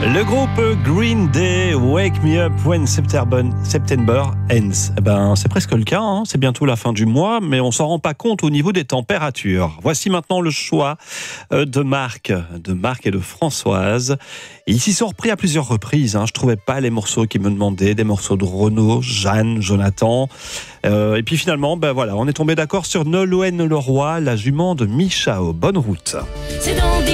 Le groupe Green Day, Wake Me Up When September Ends. C'est presque le cas, hein. C'est bientôt la fin du mois, mais on s'en rend pas compte au niveau des températures. Voici maintenant le choix de Marc et de Françoise. Et ils s'y sont repris à plusieurs reprises, hein. Je trouvais pas les morceaux qu'ils me demandaient, des morceaux de Renaud, Jeanne, Jonathan. Et puis finalement, on est tombé d'accord sur Nolwenn Leroy, la jument de Michao. Bonne route. C'est dans